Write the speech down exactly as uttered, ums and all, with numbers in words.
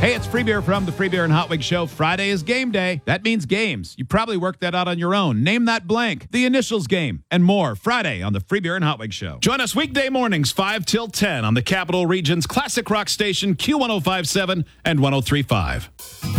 Hey, it's Free Beer from the Free Beer and Hot Wings Show. Friday is game day. That means games. You probably worked that out on your own. Name that blank, the initials game, and more. Friday on the Free Beer and Hot Wings Show. Join us weekday mornings, five till ten on the Capital Region's classic rock station, Q one oh five point seven and one oh three point five.